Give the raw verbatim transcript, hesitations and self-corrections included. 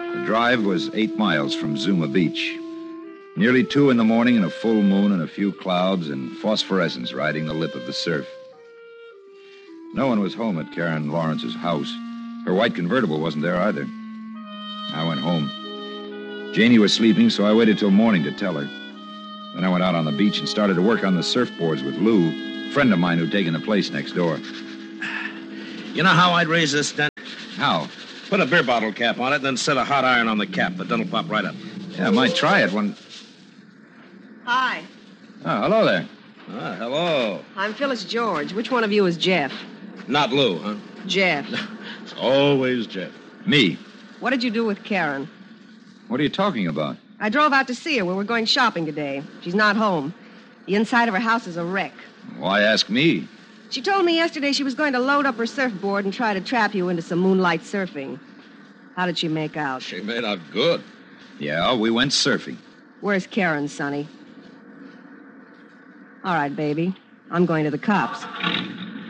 The drive was eight miles from Zuma Beach. Nearly two in the morning and a full moon and a few clouds and phosphorescence riding the lip of the surf. No one was home at Karen Lawrence's house. Her white convertible wasn't there either. I went home. Janie was sleeping, so I waited till morning to tell her. Then I went out on the beach and started to work on the surfboards with Lou, a friend of mine who'd taken the place next door. You know how I'd raise this dent? How? Put a beer bottle cap on it, then set a hot iron on the cap. The dent'll pop right up. Yeah, I might try it when... Hi. Oh, hello there. Ah, hello. I'm Phyllis George. Which one of you is Jeff? Not Lou, huh? Jeff. It's always Jeff. Me. What did you do with Karen? What are you talking about? I drove out to see her. We were going shopping today. She's not home. The inside of her house is a wreck. Why ask me? She told me yesterday she was going to load up her surfboard and try to trap you into some moonlight surfing. How did she make out? She made out good. Yeah, we went surfing. Where's Karen, Sonny? All right, baby. I'm going to the cops.